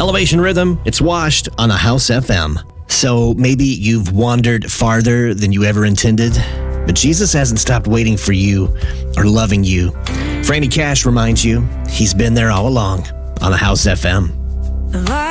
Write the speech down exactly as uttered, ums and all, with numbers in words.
Elevation Rhythm, it's Washed on the House F M. So maybe you've wandered farther than you ever intended, but Jesus hasn't stopped waiting for you or loving you. Franny Cash reminds you he's been there all along on the House F M.